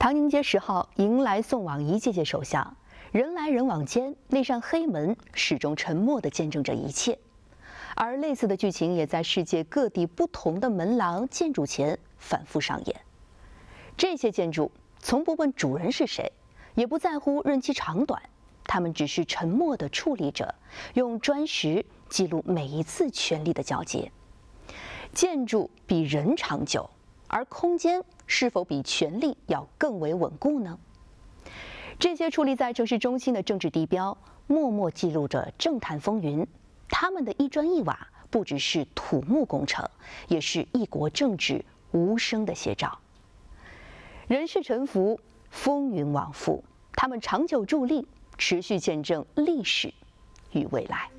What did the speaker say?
唐宁街10号迎来送往一届届首相，人来人往间，那扇黑门始终沉默地见证着一切。而类似的剧情也在世界各地不同的门廊建筑前反复上演。这些建筑从不问主人是谁，也不在乎任期长短，他们只是沉默地矗立着，用砖石记录每一次权力的交接。建筑比人长久，而空间是否比权力要更为稳固呢？这些矗立在城市中心的政治地标，默默记录着政坛风云。他们的一砖一瓦，不只是土木工程，也是一国政治无声的写照。人事沉浮，风云往复，他们长久伫立，持续见证历史与未来。